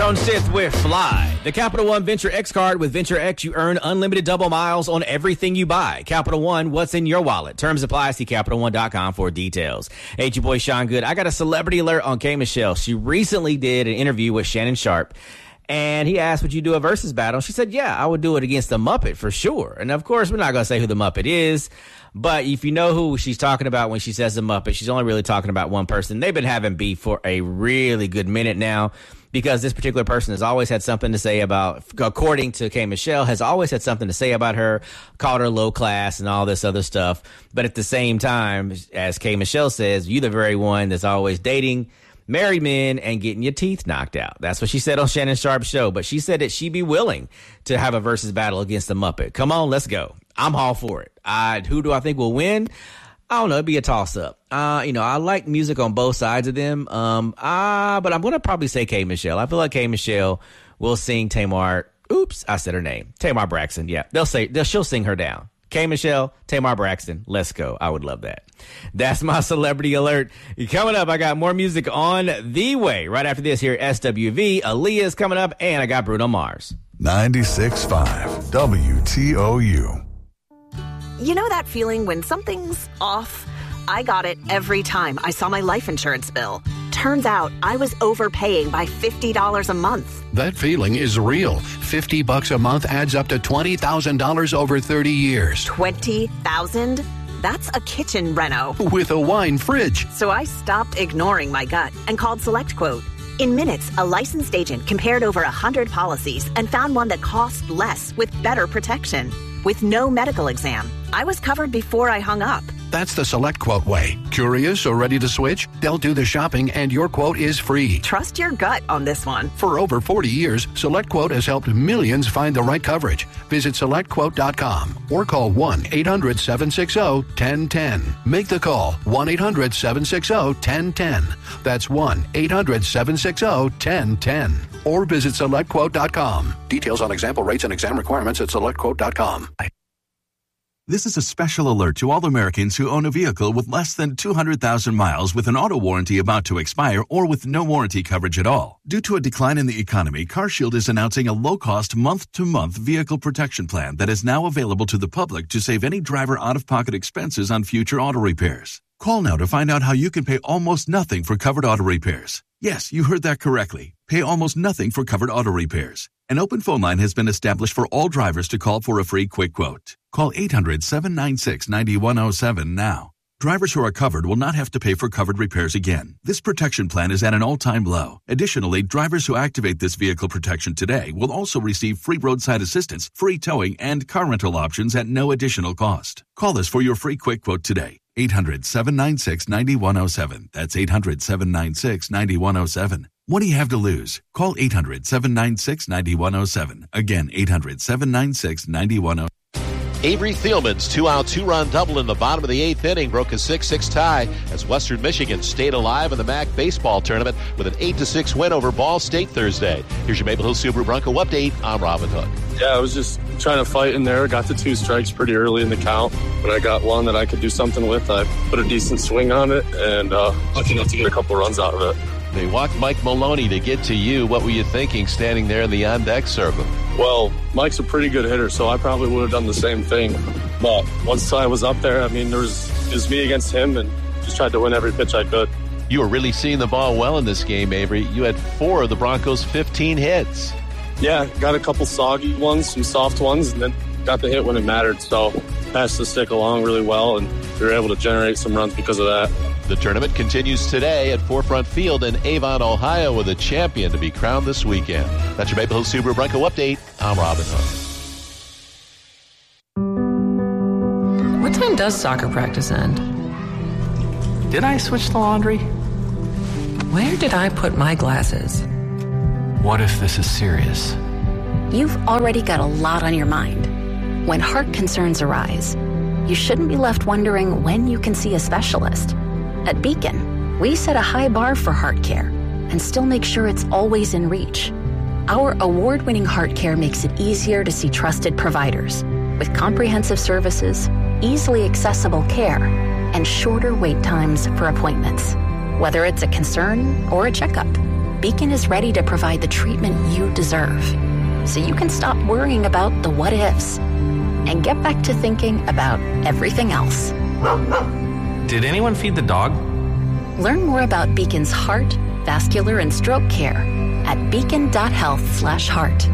on Sith with Fly. The Capital One Venture X card. With Venture X, you earn unlimited double miles on everything you buy. Capital One, what's in your wallet? Terms apply. See CapitalOne.com for details. Hey, it's your boy Sean Good. I got a celebrity alert on K. Michelle. She recently did an interview with Shannon Sharpe. And he asked, would you do a versus battle? She said, yeah, I would do it against the Muppet for sure. And of course, we're not going to say who the Muppet is. But if you know who she's talking about when she says the Muppet, she's only really talking about one person. They've been having beef for a really good minute now, because this particular person has always had something to say about, according to K. Michelle, has always had something to say about her, called her low class and all this other stuff. But at the same time, as K. Michelle says, you're the very one that's always dating married men and getting your teeth knocked out. That's what she said on Shannon Sharpe's show. But she said that she'd be willing to have a versus battle against the Muppet. Come on, let's go. I'm all for it. Who do I think will win? I don't know. It'd be a toss-up. I like music on both sides of them. But I'm going to probably say K. Michelle. I feel like K. Michelle will sing Tamar. Oops, I said her name. Tamar Braxton. Yeah, she'll sing her down. K. Michelle, Tamar Braxton. Let's go. I would love that. That's my celebrity alert. Coming up, I got more music on the way. Right after this here at SWV, Aaliyah's coming up, and I got Bruno Mars. 96.5 WTOU. You know that feeling when something's off? I got it every time I saw my life insurance bill. Turns out I was overpaying by $50 a month. That feeling is real. $50 a month adds up to $20,000 over 30 years. $20,000? That's a kitchen reno. With a wine fridge. So I stopped ignoring my gut and called SelectQuote. In minutes, a licensed agent compared over 100 policies and found one that cost less with better protection. With no medical exam, I was covered before I hung up. That's the SelectQuote way. Curious or ready to switch? They'll do the shopping and your quote is free. Trust your gut on this one. For over 40 years, SelectQuote has helped millions find the right coverage. Visit SelectQuote.com or call 1-800-760-1010. Make the call, 1-800-760-1010. That's 1-800-760-1010. Or visit SelectQuote.com. Details on example rates and exam requirements at SelectQuote.com. This is a special alert to all Americans who own a vehicle with less than 200,000 miles with an auto warranty about to expire or with no warranty coverage at all. Due to a decline in the economy, CarShield is announcing a low-cost month-to-month vehicle protection plan that is now available to the public to save any driver out-of-pocket expenses on future auto repairs. Call now to find out how you can pay almost nothing for covered auto repairs. Yes, you heard that correctly. Pay almost nothing for covered auto repairs. An open phone line has been established for all drivers to call for a free quick quote. Call 800-796-9107 now. Drivers who are covered will not have to pay for covered repairs again. This protection plan is at an all-time low. Additionally, drivers who activate this vehicle protection today will also receive free roadside assistance, free towing, and car rental options at no additional cost. Call us for your free quick quote today. 800-796-9107. That's 800-796-9107. What do you have to lose? Call 800-796-9107. Again, 800-796-9107. Avery Thielman's 2-out, 2-run double in the bottom of the 8th inning broke a 6-6 tie as Western Michigan stayed alive in the MAC baseball tournament with an 8-6 win over Ball State Thursday. Here's your Maple Hill Subaru Bronco update. I'm Robin Hood. Yeah, I was just trying to fight in there. Got to 2 strikes pretty early in the count. When I got one that I could do something with, I put a decent swing on it and lucky enough to get a couple runs out of it. They walked Mike Maloney to get to you. What were you thinking standing there in the on-deck circle? Well, Mike's a pretty good hitter, so I probably would have done the same thing. But once I was up there, I mean, it was me against him, and just tried to win every pitch I could. You were really seeing the ball well in this game, Avery. You had 4 of the Broncos' 15 hits. Yeah, got a couple soggy ones, some soft ones, and then got the hit when it mattered. So passed the stick along really well, and we were able to generate some runs because of that. The tournament continues today at Forefront Field in Avon, Ohio, with a champion to be crowned this weekend. That's your Maple Hill Subaru Bronco update. I'm Robin Hood. What time does soccer practice end? Did I switch the laundry? Where did I put my glasses? What if this is serious? You've already got a lot on your mind. When heart concerns arise, you shouldn't be left wondering when you can see a specialist. At Beacon, we set a high bar for heart care and still make sure it's always in reach. Our award-winning heart care makes it easier to see trusted providers with comprehensive services, easily accessible care, and shorter wait times for appointments. Whether it's a concern or a checkup, Beacon is ready to provide the treatment you deserve, so you can stop worrying about the what-ifs and get back to thinking about everything else. Did anyone feed the dog? Learn more about Beacon's heart, vascular, and stroke care at beacon.health/heart.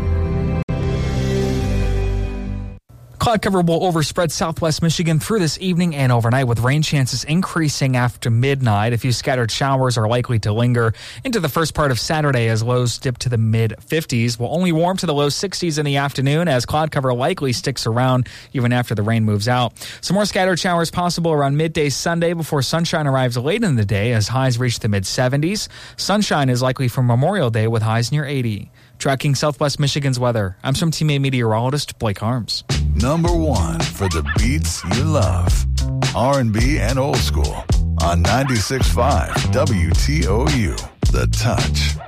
Cloud cover will overspread southwest Michigan through this evening and overnight, with rain chances increasing after midnight. A few scattered showers are likely to linger into the first part of Saturday as lows dip to the mid-50s. Will only warm to the low 60s in the afternoon as cloud cover likely sticks around even after the rain moves out. Some more scattered showers possible around midday Sunday before sunshine arrives late in the day as highs reach the mid-70s. Sunshine is likely for Memorial Day with highs near 80. Tracking Southwest Michigan's weather, I'm from Team A meteorologist Blake Harms. Number one for the beats you love. R&B and old school on 96.5 WTOU. The Touch.